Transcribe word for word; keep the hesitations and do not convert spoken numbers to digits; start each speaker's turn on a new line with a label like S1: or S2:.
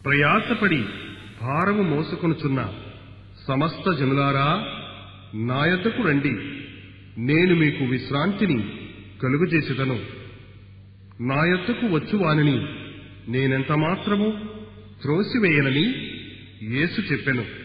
S1: ప్రయాసపడి భారము మోసుకొనుచున్న సమస్త జనులారా, నా యొద్దకు రండి, నేను మీకు విశ్రాంతిని కలుగజేసేదను. నా యొద్దకు వచ్చువానిని నేనెంత మాత్రము త్రోసివేయనని యేసు చెప్పెను.